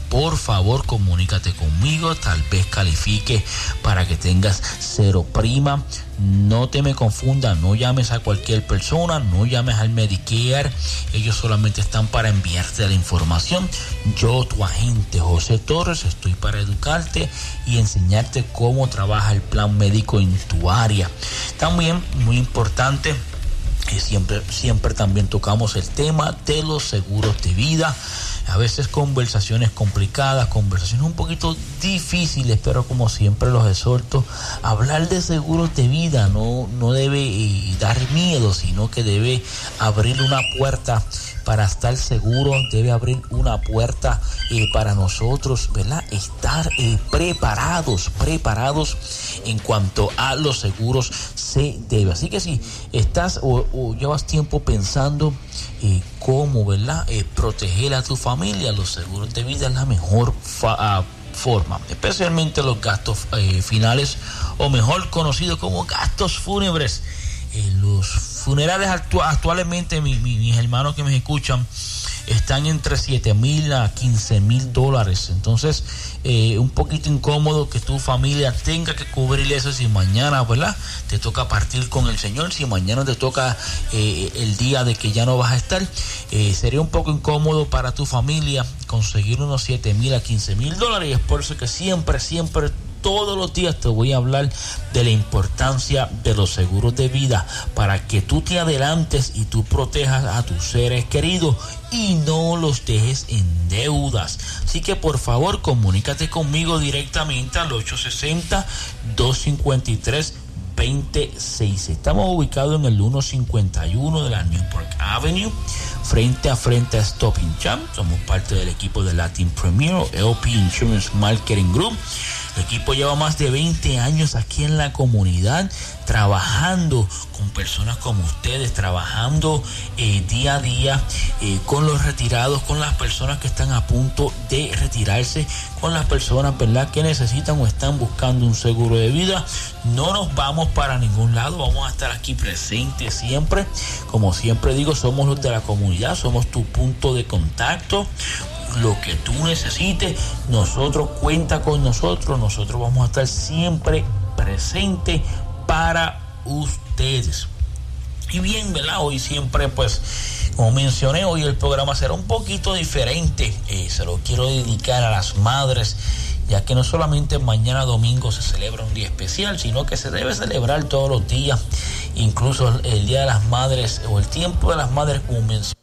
por favor comunícate conmigo, tal vez califique para que tengas cero prima. No te me confundas, no llames a cualquier persona, no llames al Medicare, ellos solamente están para enviarte la información. Yo, tu agente José Torres, estoy para educarte y enseñarte cómo trabaja el plan médico en tu área. También, muy importante, siempre también tocamos el tema de los seguros de vida. A veces conversaciones complicadas, conversaciones un poquito difíciles, pero como siempre los exhorto, hablar de seguros de vida no debe dar miedo, sino que debe abrir una puerta para estar seguro, debe abrir una puerta para nosotros, ¿verdad? Estar preparados en cuanto a los seguros se debe. Así que si estás o llevas tiempo pensando cómo, ¿verdad? Proteger a tu familia, los seguros de vida es la mejor forma, especialmente los gastos finales, o mejor conocido como gastos fúnebres. Los funerales actualmente, mis hermanos que me escuchan, están entre $7,000 a $15,000. Entonces, un poquito incómodo que tu familia tenga que cubrir eso si mañana, ¿verdad?, te toca partir con el Señor, si mañana te toca el día de que ya no vas a estar. Sería un poco incómodo para tu familia conseguir unos $7,000 a $15,000. Y es por eso que siempre todos los días te voy a hablar de la importancia de los seguros de vida para que tú te adelantes y tú protejas a tus seres queridos y no los dejes en deudas. Así que por favor comunícate conmigo directamente al 860-253-2066. Estamos ubicados en el 151 de la Newport Avenue, frente a Stop and Jam. Somos parte del equipo de Latin Premier o LP Insurance Marketing Group. El equipo lleva más de 20 años aquí en la comunidad, trabajando con personas como ustedes, trabajando día a día con los retirados, con las personas que están a punto de retirarse, con las personas, ¿verdad?, que necesitan o están buscando un seguro de vida. No nos vamos para ningún lado, vamos a estar aquí presentes siempre. Como siempre digo, somos los de la comunidad, somos tu punto de contacto. Lo que tú necesites, cuenta con nosotros vamos a estar siempre presentes para ustedes. Y bien, ¿verdad? Hoy siempre, pues, como mencioné, hoy el programa será un poquito diferente. Se lo quiero dedicar a las madres, ya que no solamente mañana domingo se celebra un día especial, sino que se debe celebrar todos los días, incluso el Día de las Madres o el Tiempo de las Madres, como mencioné